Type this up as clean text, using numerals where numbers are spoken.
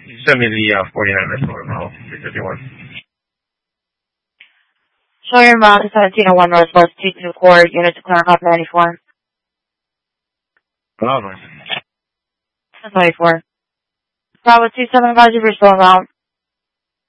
Send me the 49 stolen model 351. Show your amount to 1701 Northwest 224, unit to Clarence Hop 94. Bravo. 24. Bravo 27 advisory for stolen route.